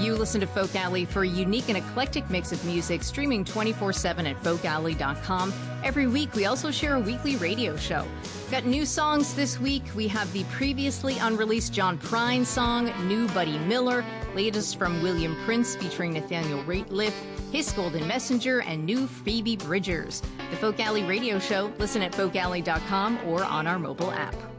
You listen to Folk Alley for a unique and eclectic mix of music, streaming 24/7 at folkalley.com. Every week, we also share a weekly radio show. Got new songs this week. We have the previously unreleased John Prine song, new Buddy Miller, latest from William Prince featuring Nathaniel Rateliff, His Golden Messenger, and new Phoebe Bridgers. The Folk Alley radio show, listen at folkalley.com or on our mobile app.